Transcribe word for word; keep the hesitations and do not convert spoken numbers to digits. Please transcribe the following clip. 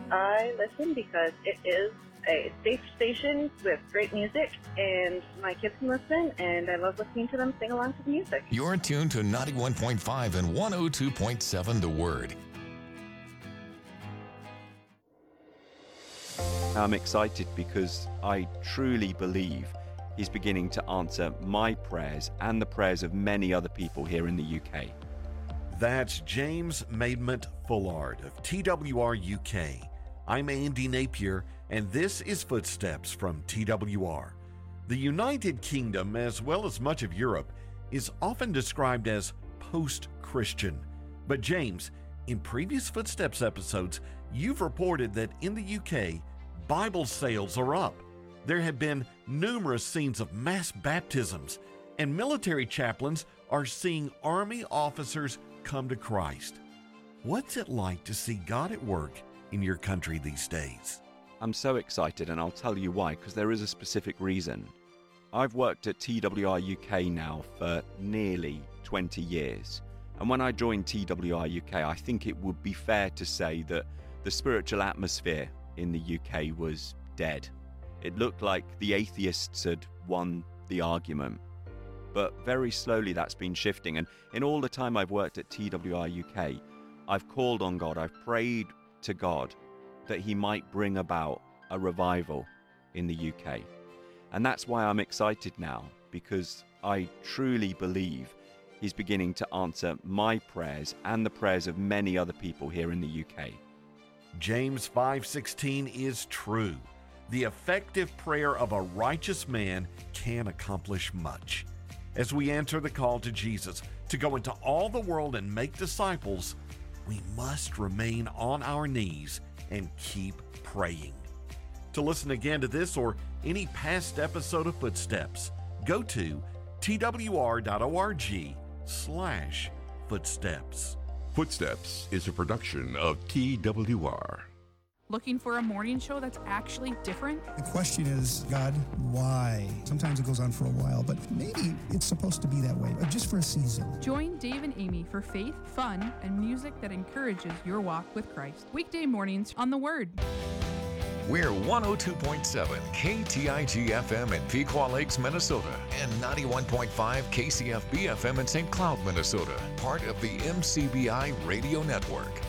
I listen because it is a safe station with great music, and my kids can listen, and I love listening to them sing along to the music. You're tuned to ninety-one point five and one oh two point seven The Word. I'm excited because I truly believe He's beginning to answer my prayers and the prayers of many other people here in the U K. That's James Maidment Fullard of T W R U K. I'm Andy Napier, and this is Footsteps from T W R. The United Kingdom, as well as much of Europe, is often described as post-Christian. But James, in previous Footsteps episodes, you've reported that in the U K, Bible sales are up. There have been numerous scenes of mass baptisms, and military chaplains are seeing army officers come to Christ. What's it like to see God at work in your country these days? I'm so excited, and I'll tell you why, because there is a specific reason. I've worked at T W R U K now for nearly twenty years, and when I joined T W R U K, I think it would be fair to say that the spiritual atmosphere in the U K was dead. It looked like the atheists had won the argument. But very slowly that's been shifting, and in all the time I've worked at T W R U K, I've called on God, I've prayed to God that He might bring about a revival in the U K. And that's why I'm excited now, because I truly believe He's beginning to answer my prayers and the prayers of many other people here in the U K. James five sixteen is true. The effective prayer of a righteous man can accomplish much. As we answer the call to Jesus to go into all the world and make disciples, we must remain on our knees and keep praying. To listen again to this or any past episode of Footsteps, go to twr.org slash footsteps. Footsteps is a production of T W R. Looking for a morning show that's actually different? The question is, God, why? Sometimes it goes on for a while, but maybe it's supposed to be that way, just for a season. Join Dave and Amy for faith, fun, and music that encourages your walk with Christ. Weekday mornings on The Word. We're one oh two point seven K T I G F M in Pequot Lakes, Minnesota, and ninety-one point five K C F B F M in Saint Cloud, Minnesota, part of the M C B I Radio Network.